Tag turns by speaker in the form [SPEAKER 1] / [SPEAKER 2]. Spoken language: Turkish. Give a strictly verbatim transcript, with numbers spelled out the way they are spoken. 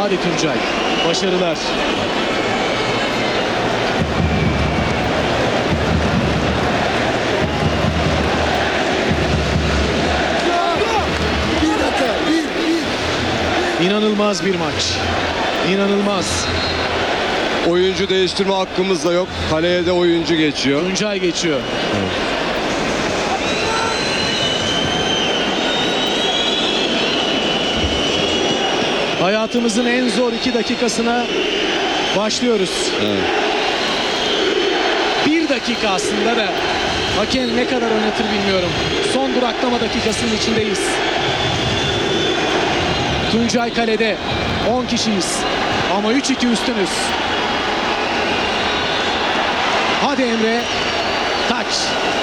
[SPEAKER 1] Hadi Tuncay. Başarılar. İnanılmaz bir maç. İnanılmaz.
[SPEAKER 2] Oyuncu değiştirme hakkımız da yok. Kaleye de oyuncu geçiyor.
[SPEAKER 1] Tuncay geçiyor.
[SPEAKER 2] Evet.
[SPEAKER 1] Hayatımızın en zor iki dakikasına başlıyoruz.
[SPEAKER 2] Evet.
[SPEAKER 1] Bir dakika aslında da hakem ne kadar oynatır bilmiyorum. Son duraklama dakikasının içindeyiz. Tuncay kalede. on kişiyiz. Ama üç iki üstünüz. Hadi Emre. Taç.